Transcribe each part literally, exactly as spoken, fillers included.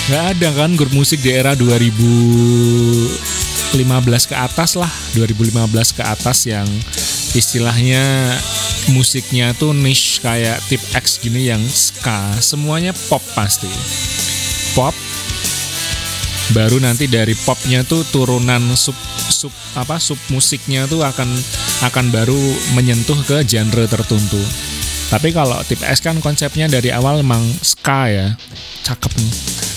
Nggak ada kan grup musik di era dua ribu lima belas ke atas lah, dua ribu lima belas ke atas yang istilahnya musiknya tuh niche kayak Tip X gini yang ska, semuanya pop pasti. Pop. Baru nanti dari popnya tuh turunan sub sub apa sub musiknya tuh akan akan baru menyentuh ke genre tertentu. Tapi kalau Tip X kan konsepnya dari awal memang ska ya. Cakep nih.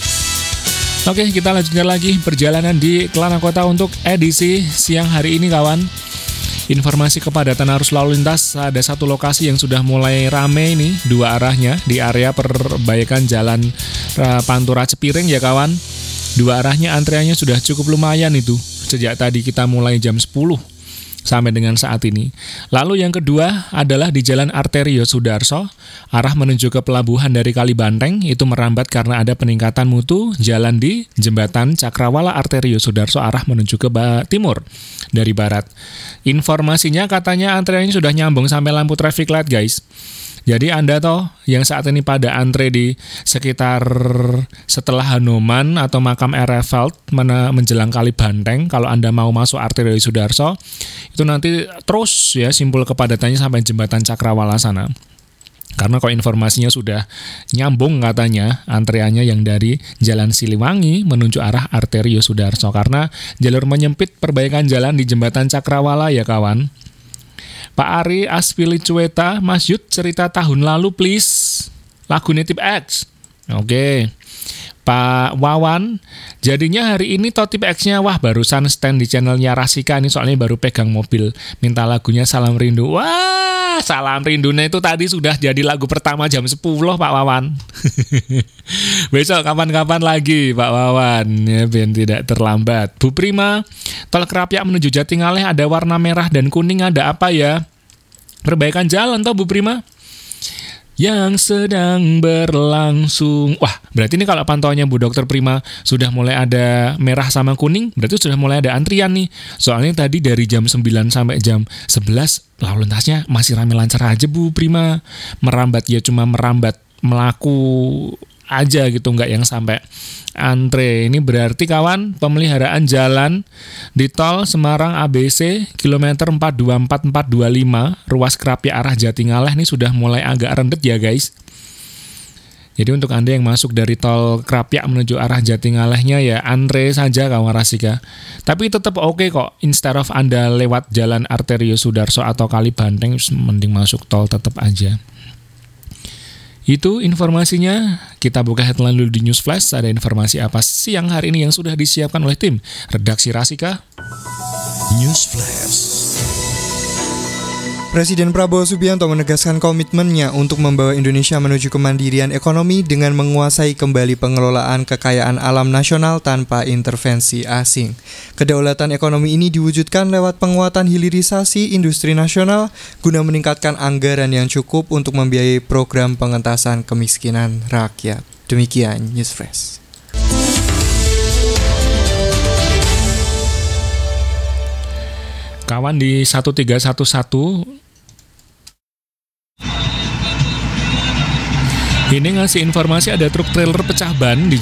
Oke, kita lanjutkan lagi perjalanan di Kelana Kota untuk edisi siang hari ini kawan. Informasi kepadatan arus lalu lintas, ada satu lokasi yang sudah mulai rame ini, dua arahnya di area perbaikan jalan Pantura Cepiring ya kawan. Dua arahnya antreannya sudah cukup lumayan itu, sejak tadi kita mulai jam sepuluh sampai dengan saat ini. Lalu yang kedua adalah di Jalan Arterio Sudarso, arah menuju ke pelabuhan dari Kalibanteng, itu merambat karena ada peningkatan mutu jalan di Jembatan Cakrawala Arterio Sudarso arah menuju ke timur dari barat. Informasinya katanya antreannya sudah nyambung sampai lampu traffic light guys. Jadi Anda toh yang saat ini pada antre di sekitar setelah Hanoman atau makam Ereveld menjelang Kalibanteng, kalau Anda mau masuk Arterio Sudarso, itu nanti terus ya simpul kepadatannya sampai Jembatan Cakrawala sana. Karena kok informasinya sudah nyambung katanya antreannya yang dari Jalan Siliwangi menuju arah Arterio Sudarso. Karena jalur menyempit perbaikan jalan di Jembatan Cakrawala ya kawan. Pak Ari Aspili Cueta, Mas Yud cerita tahun lalu please. Lagu Tip X. Oke. Pak Wawan, jadinya hari ini toh Tip X-nya wah barusan stand di channelnya Rasika ini soalnya baru pegang mobil. Minta lagunya Salam Rindu. Wah, Salam Rindunya itu tadi sudah jadi lagu pertama jam sepuluh Pak Wawan. Besok kapan-kapan lagi Pak Wawan ya biar tidak terlambat. Bu Prima, tol Krapyak menuju Jatingaleh ada warna merah dan kuning, ada apa ya? Perbaikan jalan toh Bu Prima yang sedang berlangsung. Wah, berarti ini kalau pantauannya Bu Dokter Prima sudah mulai ada merah sama kuning, berarti sudah mulai ada antrian nih. Soalnya tadi dari jam sembilan sampai jam sebelas lalu lintasnya masih ramai lancar aja Bu Prima. Merambat ya cuma merambat melaku aja gitu, nggak yang sampai antre. Ini berarti kawan pemeliharaan jalan di tol Semarang A B C kilometer empat dua empat empat dua lima ruas Krapyak arah Jatingaleh ini sudah mulai agak rendet ya guys. Jadi untuk Anda yang masuk dari tol Krapyak menuju arah Jatingalehnya ya antre saja kawan Rasika. Tapi tetap oke okay kok, instead of Anda lewat jalan Arterio Sudarso atau Kalibanteng, mending masuk tol tetap aja. Itu informasinya. Kita buka headline dulu di News Flash. Ada informasi apa siang hari ini yang sudah disiapkan oleh tim redaksi Rasika? News Flash. Presiden Prabowo Subianto menegaskan komitmennya untuk membawa Indonesia menuju kemandirian ekonomi dengan menguasai kembali pengelolaan kekayaan alam nasional tanpa intervensi asing. Kedaulatan ekonomi ini diwujudkan lewat penguatan hilirisasi industri nasional guna meningkatkan anggaran yang cukup untuk membiayai program pengentasan kemiskinan rakyat. Demikian News Flash. Kawan di satu tiga satu satu ini ngasih informasi ada truk trailer pecah ban di